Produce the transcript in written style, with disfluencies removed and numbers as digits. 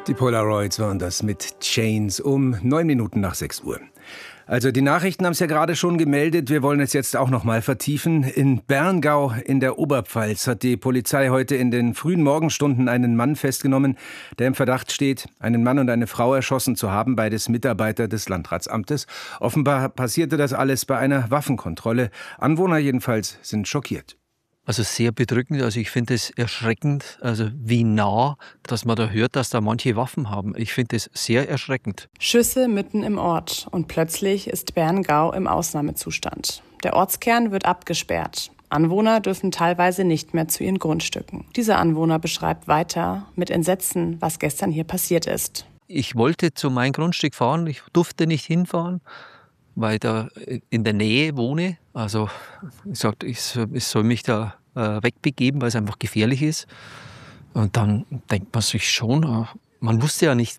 Die Polaroids waren das mit Chains um 9 Minuten nach 6 Uhr. Also die Nachrichten haben es ja gerade schon gemeldet. Wir wollen es jetzt auch noch mal vertiefen. In Berngau in der Oberpfalz hat die Polizei heute in den frühen Morgenstunden einen Mann festgenommen, der im Verdacht steht, einen Mann und eine Frau erschossen zu haben, beides Mitarbeiter des Landratsamtes. Offenbar passierte das alles bei einer Waffenkontrolle. Anwohner jedenfalls sind schockiert. Also sehr bedrückend, also ich finde es erschreckend, also wie nah, dass man da hört, dass da manche Waffen haben. Ich finde es sehr erschreckend. Schüsse mitten im Ort und plötzlich ist Berngau im Ausnahmezustand. Der Ortskern wird abgesperrt. Anwohner dürfen teilweise nicht mehr zu ihren Grundstücken. Dieser Anwohner beschreibt weiter mit Entsetzen, was gestern hier passiert ist. Ich wollte zu meinem Grundstück fahren, ich durfte nicht hinfahren, weil ich da in der Nähe wohne. Also ich sagte, ich soll mich da wegbegeben, weil es einfach gefährlich ist. Und dann denkt man sich schon, man wusste ja nicht,